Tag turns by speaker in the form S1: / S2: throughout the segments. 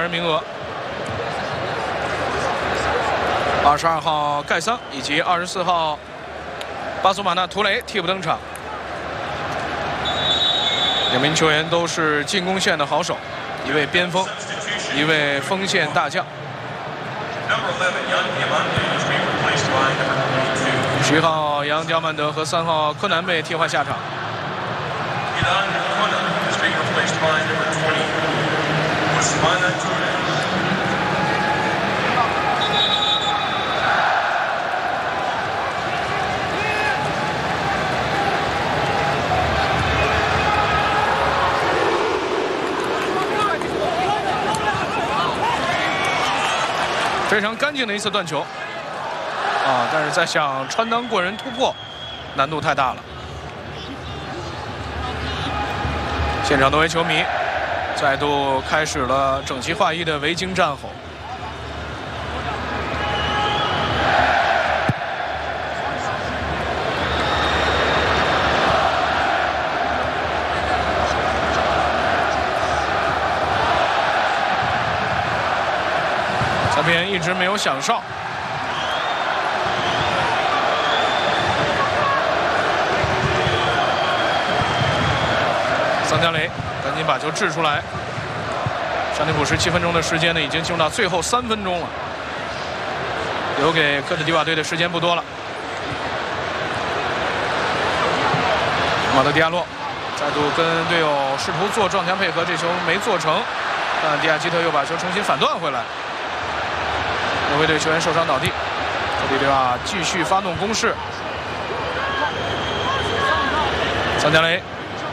S1: 人名额。22号盖桑以及24号巴苏马纳图雷替补登场。两名球员都是进攻线的好手，一位边锋，一位锋线大将。11号杨迪奥曼德和3号柯南被替换下场。非常干净的一次断球但是在想穿裆过人突破，难度太大了。现场挪威球迷再度开始了整齐划一的维京战吼。这边一直没有响哨。桑加雷赶紧把球掷出来。上庭补时7分钟的时间呢，已经进入到最后3分钟了，留给科特迪瓦队的时间不多了。马德迪亚洛再度跟队友试图做撞墙配合，这球没做成，但迪亚基特又把球重新反断回来。挪威队球员受伤倒地，科特迪瓦继续发动攻势。桑加雷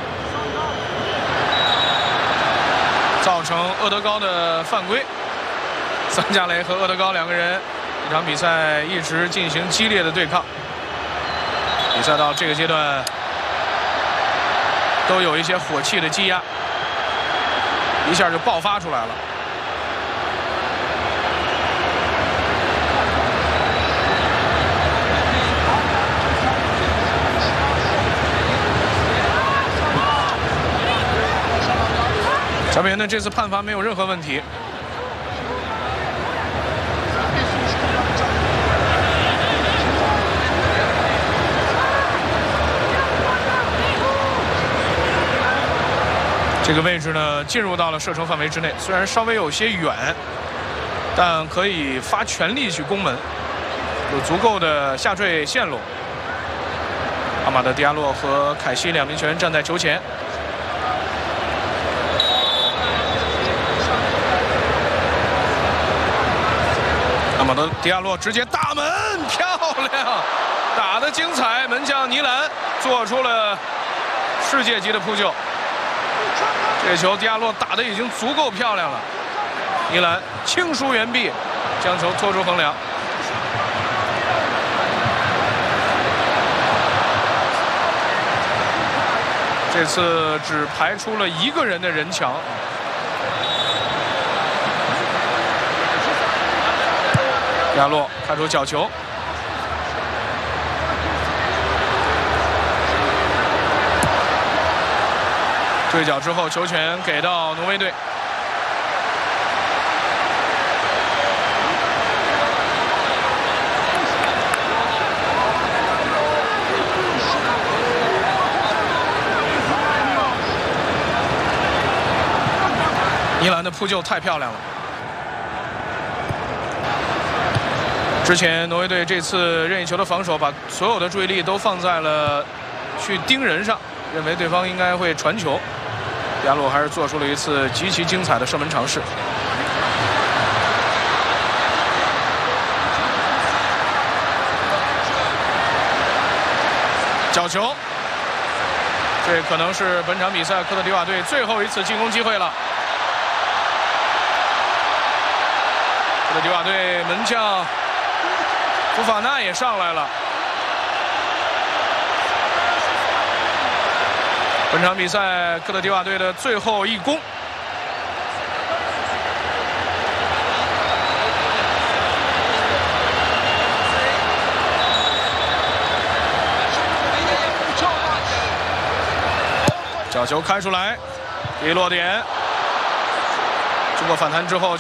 S1: 造成厄德高的犯规。桑加雷和厄德高两个人这场比赛一直进行激烈的对抗，比赛到这个阶段都有一些火气的积压，一下就爆发出来了。小比呢，这次判罚没有任何问题。这个位置呢，进入到了射程范围之内，虽然稍微有些远，但可以发全力去攻门，有足够的下坠线路。阿马德迪亚洛和凯西两名球员站在球前。阿马德迪亚洛直接大门，漂亮，打得精彩！门将尼兰做出了世界级的扑救。这球迪亚洛打得已经足够漂亮了，尼兰轻疏远臂，将球拖出横梁。这次只排出了1个人的人墙。亚洛开出角球，对角之后，球权给到挪威队。尼兰的扑救太漂亮了。之前挪威队这次任意球的防守，把所有的注意力都放在了去盯人上，认为对方应该会传球。亚洛还是做出了一次极其精彩的射门尝试。角球，这可能是本场比赛科特迪瓦队最后一次进攻机会了。科特迪瓦队门将福法纳也上来了。本场比赛科特迪瓦队的最后一攻。角球开出来，一落点，经过反弹之后。